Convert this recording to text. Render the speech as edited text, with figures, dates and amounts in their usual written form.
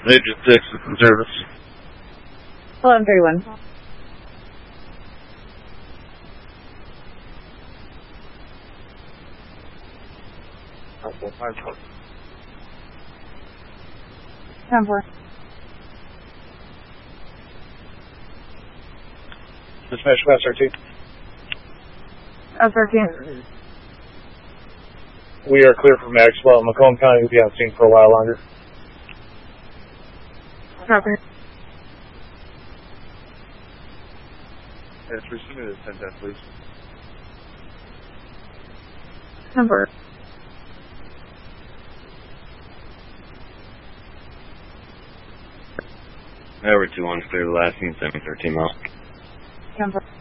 Agent 6 is in service. 1131. Time for. Dispatch Class R2. S13. We are clear for Maxwell. Macomb County will be on scene for a while longer. Copy. Yes, we submitted a 10-10, please. Number. Over 2-1, clear the last scene, 713 miles. Number.